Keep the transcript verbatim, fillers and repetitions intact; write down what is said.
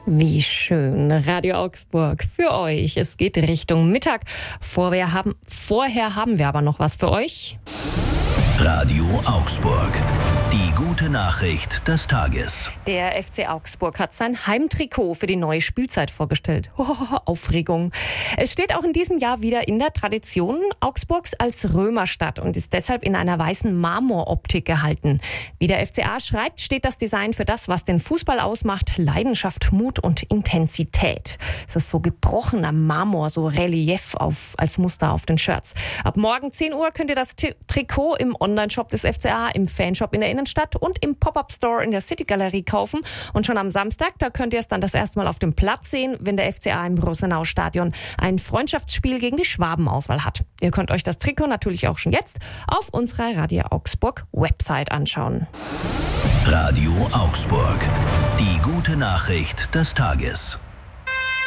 Wie schön. Radio Augsburg für euch. Es geht Richtung Mittag. Vorher haben, vorher haben wir aber noch was für euch. Radio Augsburg. Die gute Nachricht des Tages. Der F C Augsburg hat sein Heimtrikot für die neue Spielzeit vorgestellt. Oh, Aufregung. Es steht auch in diesem Jahr wieder in der Tradition Augsburgs als Römerstadt und ist deshalb in einer weißen Marmoroptik gehalten. Wie der F C A schreibt, steht das Design für das, was den Fußball ausmacht: Leidenschaft, Mut und Intensität. Es ist so gebrochener Marmor, so Relief auf, als Muster auf den Shirts. Ab morgen zehn Uhr könnt ihr das T- Trikot im Online-Shop des F C A, im Fanshop in der Innenstadt und im Pop-Up-Store in der City-Galerie kaufen. Und schon am Samstag, da könnt ihr es dann das erste Mal auf dem Platz sehen, wenn der F C A im Rosenau-Stadion ein Freundschaftsspiel gegen die Schwaben-Auswahl hat. Ihr könnt euch das Trikot natürlich auch schon jetzt auf unserer Radio Augsburg-Website anschauen. Radio Augsburg. Die gute Nachricht des Tages.